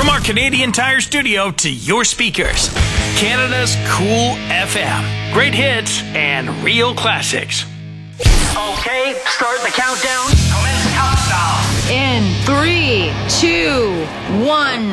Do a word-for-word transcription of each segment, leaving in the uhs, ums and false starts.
From our Canadian Tire studio to your speakers, Canada's Cool F M. Great hits and real classics. Okay, start the countdown. Commence countdown. In three, two, one.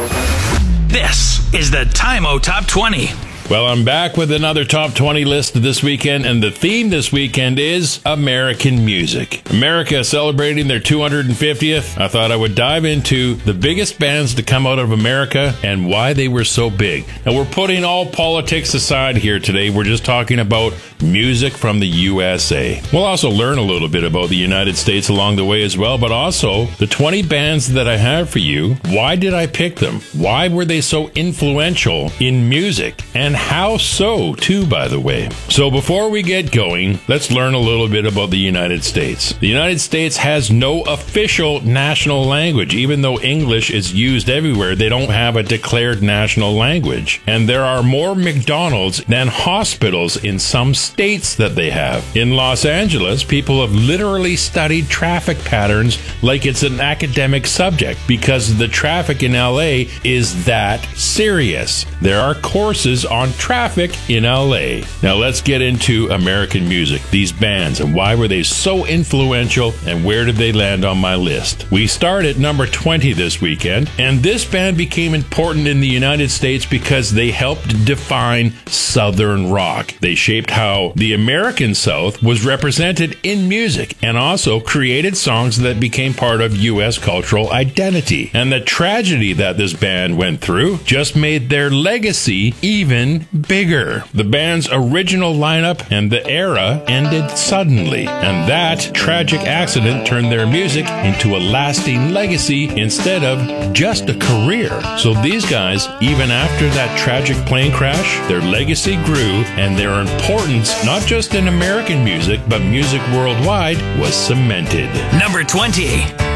This is the Time-O Top twenty. Well, I'm back with another Top twenty list this weekend, and the theme this weekend is American music. America celebrating their two hundred fiftieth. I thought I would dive into the biggest bands to come out of America and why they were so big. Now, we're putting all politics aside here today. We're just talking about music from the U S A. We'll also learn a little bit about the United States along the way as well, but also the twenty bands that I have for you. Why did I pick them? Why were they so influential in music? And how so, too, by the way. So before we get going, let's learn a little bit about the United States. The United States has no official national language. Even though English is used everywhere, they don't have a declared national language. And there are more McDonald's than hospitals in some states that they have. In Los Angeles, people have literally studied traffic patterns like it's an academic subject because the traffic in L A is that serious. There are courses on traffic in L A. Now let's get into American music, these bands, and why were they so influential and where did they land on my list? We start at number twenty this weekend, and this band became important in the United States because they helped define Southern rock. They shaped how the American South was represented in music and also created songs that became part of U S cultural identity. And the tragedy that this band went through just made their legacy even bigger. The band's original lineup and the era ended suddenly, and that tragic accident turned their music into a lasting legacy instead of just a career. So these guys, even after that tragic plane crash, their legacy grew and their importance, not just in American music, but music worldwide, was cemented. Number twenty.